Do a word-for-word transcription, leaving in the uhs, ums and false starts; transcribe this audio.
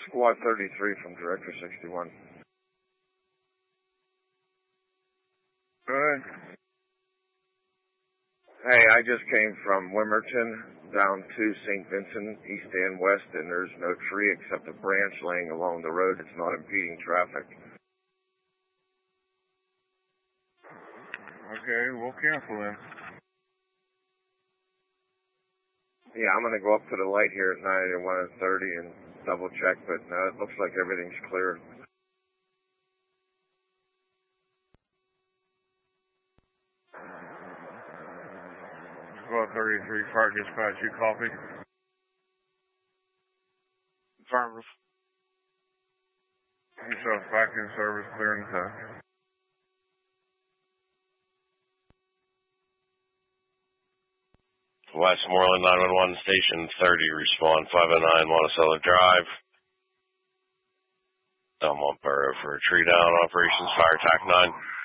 Squad thirty-three from Director sixty-one. Good. Hey, I just came from Wimerton down to Saint Vincent, east and west, and there's no tree except a branch laying along the road. It's not impeding traffic. Okay, we'll cancel then. Yeah, I'm going to go up to the light here at ninety-one and thirty and double check, but uh, it looks like everything's clear. Squad thirty-three, Fire Dispatch, you copy? Affirmative. Yourself back in service, clearing the test. Westmoreland nine one one, Station thirty, respond five oh nine Monticello Drive. Belmont Borough for a tree down, operations fire attack nine.